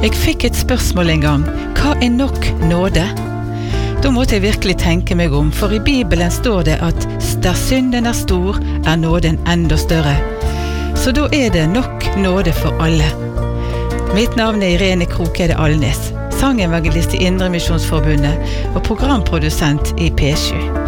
Jeg fikk et spørsmål en gang. Hva nok nåde? Da måtte jeg virkelig tenke meg om, for i Bibelen står det at der synden stor, nåden enda større. Så da det nok nåde for alle. Mitt navn Irene Krokede Alnes, sangevangelist i Indre Misjonsforbundet og programprodusent i P7.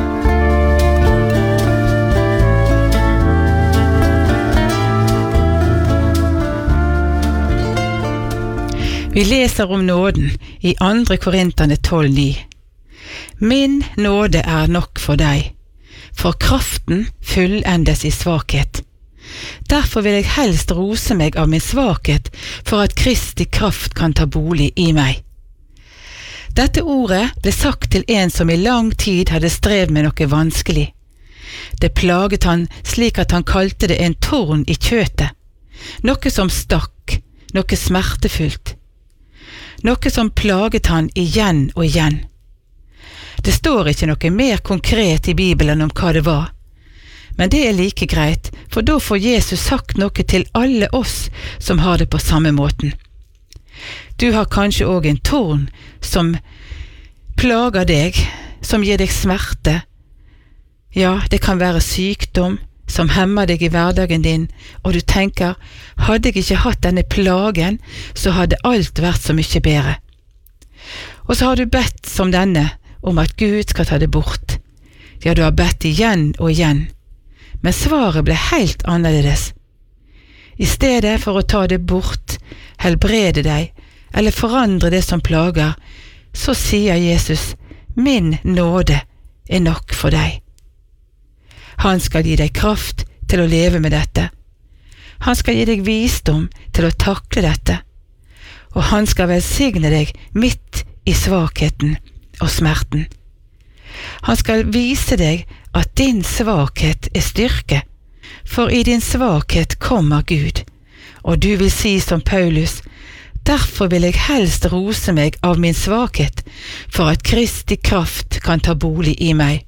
Vi leser om nåden i 2. Korinterne 12:9. Min nåde nok for deg, for kraften fullendes i svakhet. Derfor vil jeg helst rose meg av min svakhet, for at Kristi kraft kan ta bolig i meg. Dette ordet ble sagt til en som i lang tid hadde strevd med noe vanskelig. Det plaget han slik at han kalte det en torn i kjøtet, noe som stakk, noe smertefullt. Noe som plaget han igjen og igjen. Det står ikke noe mer konkret i Bibelen om hva det var, men det like greit, for da får Jesus sagt noe til alle oss som har det på samme måten. Du har kanskje også en torn som plager deg, som gir deg smerte. Ja, det kan være sykdom som hemmer deg i hverdagen din, og du tenker, hadde jeg ikke hatt denne plagen, så hadde alt vært så mye bedre. Og så har du bedt som denne, om at Gud skal ta det bort. Ja, du har bedt igjen og igjen, men svaret ble helt annerledes. I stedet for å ta det bort, helbrede deg, eller forandre det som plager, så sier Jesus, min nåde nok for deg. Han skal gi deg kraft til å leve med dette. Han skal gi deg visdom til å takle dette. Og han skal velsigne deg midt i svakheten og smerten. Han skal vise deg at din svakhet styrke, for i din svakhet kommer Gud. Og du vil si som Paulus, derfor vil jeg helst rose meg av min svakhet, for at Kristi kraft kan ta bolig i meg.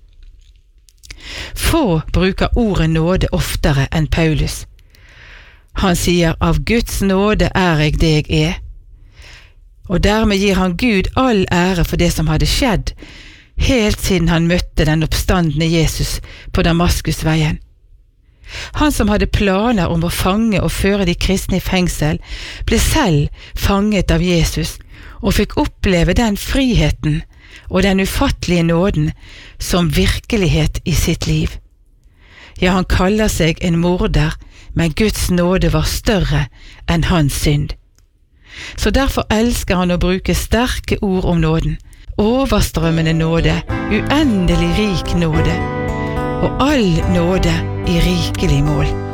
Få bruker ordet nåde oftere enn Paulus. Han sier, av Guds nåde jeg det jeg og dermed gir han Gud all ære for det som hadde skjedd, helt siden han møtte den oppstandende Jesus på Damaskusveien. Han som hadde planer om å fange og føre de kristne i fengsel, ble selv fanget av Jesus og fikk oppleve den friheten og den ufattelige nåden som virkelighet i sitt liv. Ja, han kaller seg en morder, men Guds nåde var større enn hans synd. Så derfor elsker han å bruke sterke ord om nåden, overstrømmende nåde, uendelig rik nåde, og all nåde i rikelig mål.